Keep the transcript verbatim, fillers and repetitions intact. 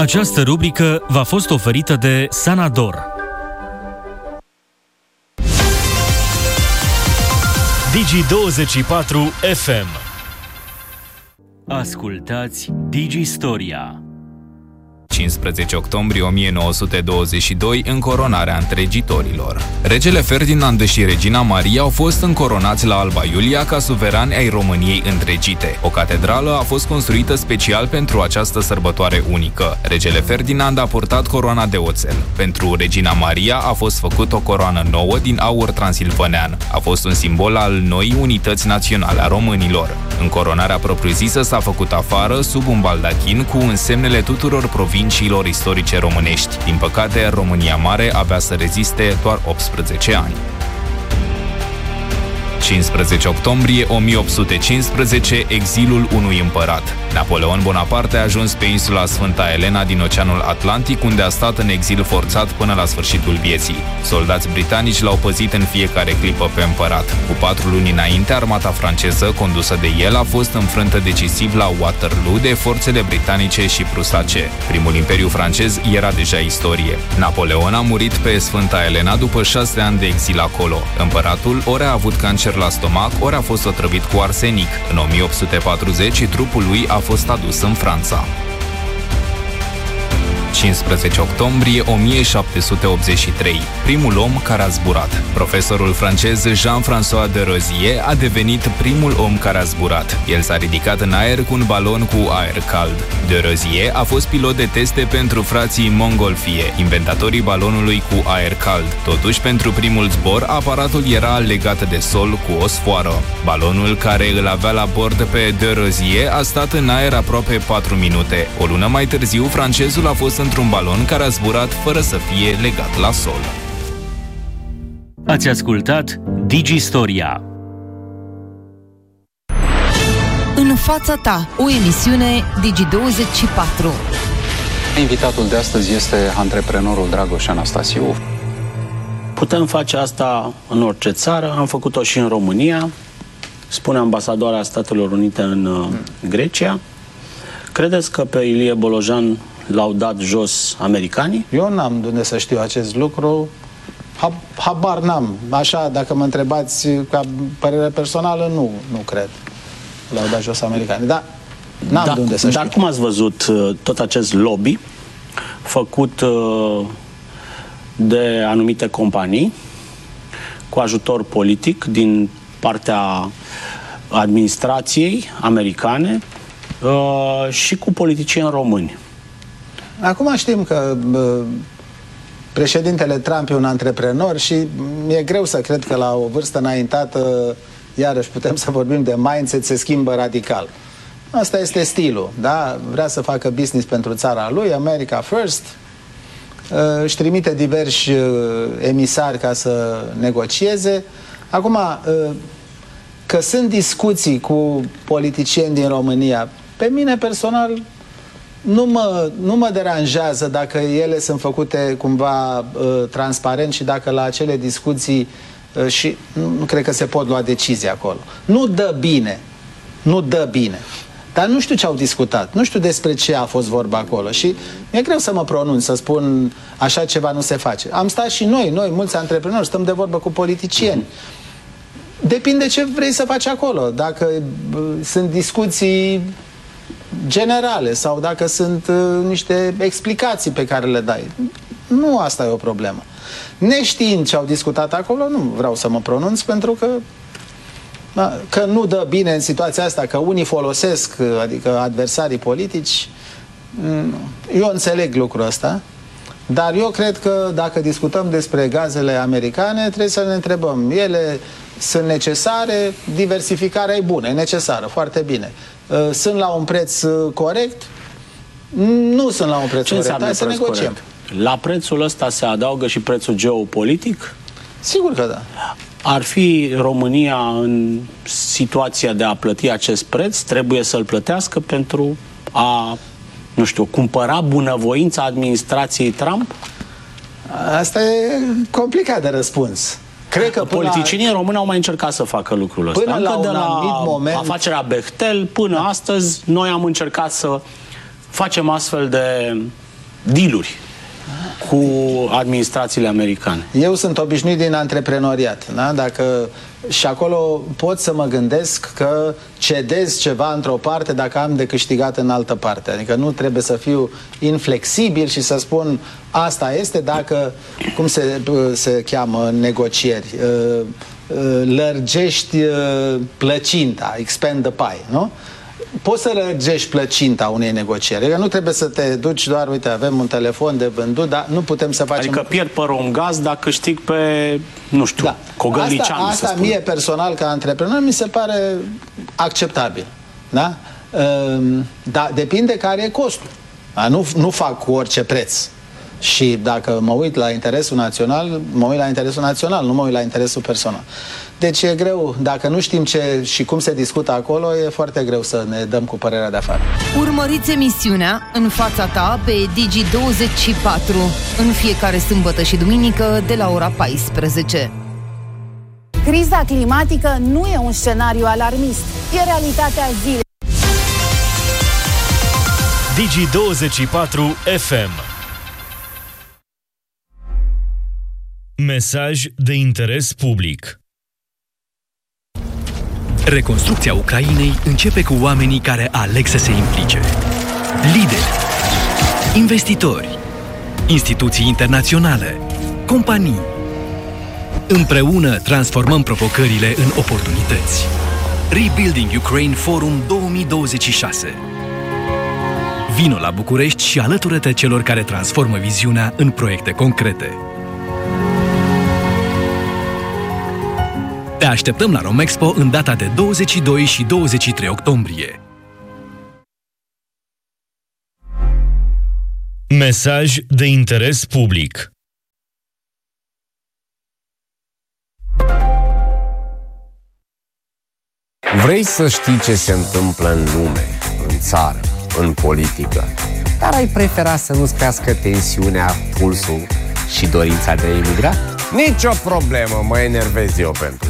Această rubrică v-a fost oferită de Sanador. Digi douăzeci și patru F M. Ascultați Digistoria. cincisprezece octombrie o mie nouă sute douăzeci și doi, încoronarea întregitorilor. Regele Ferdinand și regina Maria au fost încoronați la Alba Iulia ca suverani ai României întregite. O catedrală a fost construită special pentru această sărbătoare unică. Regele Ferdinand a purtat coroana de oțel. Pentru regina Maria a fost făcut o coroană nouă din aur transilvanean. A fost un simbol al noii unități naționale a românilor. Încoronarea propriu-zisă s-a făcut afară, sub un baldachin, cu însemnele tuturor provinciilor istorice românești. Din păcate, România Mare avea să reziste doar optsprezece ani. cincisprezece octombrie o mie opt sute cincisprezece, exilul unui împărat. Napoleon Bonaparte a ajuns pe insula Sfânta Elena din Oceanul Atlantic, unde a stat în exil forțat până la sfârșitul vieții. Soldați britanici l-au păzit în fiecare clipă pe împărat. Cu patru luni înainte, armata franceză, condusă de el, a fost înfrântă decisiv la Waterloo de forțele britanice și prusace. Primul imperiu francez era deja istorie. Napoleon a murit pe Sfânta Elena după șase ani de exil acolo. Împăratul ori a avut cancer la stomac, ori a fost otrăvit cu arsenic. În o mie opt sute patruzeci, trupul lui a fost adus în Franța. cincisprezece octombrie o mie șapte sute optzeci și trei. Primul om care a zburat. Profesorul francez Jean-François de Rosier a devenit primul om care a zburat. El s-a ridicat în aer cu un balon cu aer cald. De Rosier a fost pilot de teste pentru frații Montgolfier, inventatorii balonului cu aer cald. Totuși, pentru primul zbor, aparatul era legat de sol cu o sfoară. Balonul care îl avea la bord pe de Rosier a stat în aer aproape patru minute. O lună mai târziu, francezul a fost într-un balon care a zburat fără să fie legat la sol. Ați ascultat Digistoria. În fața ta, o emisiune Digi douăzeci și patru. Invitatul de astăzi este antreprenorul Dragoș Anastasiu. Putem face asta în orice țară, am făcut-o și în România, spune ambasadoarea Statelor Unite în hmm. Grecia. Credeți că pe Ilie Bolojan l-au dat jos americanii? Eu n-am de unde să știu acest lucru. Habar n-am. Așa, dacă mă întrebați ca părere personală, nu, nu cred. L-au dat jos americanii. Dar n-am da, de unde să știu. Dar cum ați văzut tot acest lobby făcut de anumite companii cu ajutor politic din partea administrației americane și cu politicieni români? Acum știm că uh, președintele Trump e un antreprenor și mi-e greu să cred că la o vârstă înaintată, iarăși putem să vorbim de mindset, se schimbă radical. Asta este stilul, da? Vrea să facă business pentru țara lui, America First, uh, își trimite diversi uh, emisari ca să negocieze. Acum, uh, că sunt discuții cu politicieni din România, pe mine personal Nu mă, nu mă deranjează dacă ele sunt făcute cumva uh, transparent și dacă la acele discuții uh, și nu, nu cred că se pot lua decizii acolo. Nu dă bine. Nu dă bine. Dar nu știu ce au discutat. Nu știu despre ce a fost vorba acolo. Și mi-e greu să mă pronunț, să spun așa ceva nu se face. Am stat și noi, noi, mulți antreprenori, stăm de vorbă cu politicieni. Depinde ce vrei să faci acolo. Dacă uh, sunt discuții generale sau dacă sunt uh, niște explicații pe care le dai. Nu asta e o problemă. Neștiind ce au discutat acolo, nu vreau să mă pronunț pentru că că nu dă bine în situația asta, că unii folosesc, adică adversarii politici. Eu înțeleg lucrul ăsta, dar eu cred că dacă discutăm despre gazele americane, trebuie să ne întrebăm, ele sunt necesare, diversificarea e bună, e necesară, foarte bine. Sunt la un preț corect? Nu sunt la un preț Ce corect. Hai să preț negociem. Corect? La prețul ăsta se adaugă și prețul geopolitic? Sigur că da. Ar fi România în situația de a plăti acest preț? Trebuie să-l plătească pentru a, nu știu, cumpăra bunăvoința administrației Trump? Asta e complicat de răspuns. Cred că politicienii la... români au mai încercat să facă lucrul ăsta. Până Încă la de un la anumit moment... afacerea Bechtel până da. astăzi, noi am încercat să facem astfel de dealuri cu administrațiile americane. Eu sunt obișnuit din antreprenoriat, da? Dacă și acolo pot să mă gândesc că cedez ceva într-o parte dacă am de câștigat în altă parte. Adică nu trebuie să fiu inflexibil și să spun asta este dacă, cum se, se cheamă în negocieri, lărgești plăcinta, expand the pie, nu? Poți să lărgești plăcinta unei negocieri. Adică nu trebuie să te duci doar, uite, avem un telefon de vândut, dar nu putem să facem... Adică pierd pe Romgaz, dar câștig pe, nu știu, da. Cogălnicianu. Asta, asta mie personal, ca antreprenor, mi se pare acceptabil. Da? Dar depinde care e costul. Da? Nu, nu fac cu orice preț. Și dacă mă uit la interesul național, mă uit la interesul național, nu mă uit la interesul personal. Deci e greu, dacă nu știm ce și cum se discută acolo, e foarte greu să ne dăm cu părerea de afară. Urmăriți emisiunea În fața ta pe Digi douăzeci și patru în fiecare sâmbătă și duminică de la ora paisprezece. Criza climatică nu e un scenariu alarmist, e realitatea zilei. Digi douăzeci și patru F M. Mesaj de interes public. Reconstrucția Ucrainei începe cu oamenii care aleg să se implice. Lideri, investitori, instituții internaționale, companii. Împreună transformăm provocările în oportunități. Rebuilding Ukraine Forum două mii douăzeci și șase. Vino la București și alătură-te celor care transformă viziunea în proiecte concrete. Te așteptăm la Romexpo în data de douăzeci și doi și douăzeci și trei octombrie. Mesaj de interes public. Vrei să știi ce se întâmplă în lume, în țară, în politică, dar ai prefera să nu-ți crească tensiunea, pulsul și dorința de a emigra? Nici o problemă, mă enervez eu pentru